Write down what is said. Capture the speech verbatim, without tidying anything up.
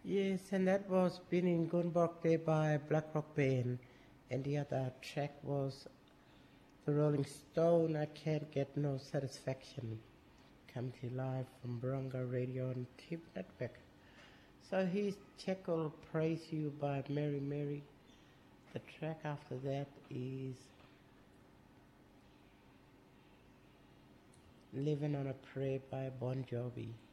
Yes, and that was Been in Gunborg Day by Black Rock Band. And the other track was The Rolling Stone, I Can't Get No Satisfaction. Come to you live from Barunga Radio and T V Network. So here's Check'll Praise You by Mary Mary. The track after that is Living on a Prayer by Bon Jovi.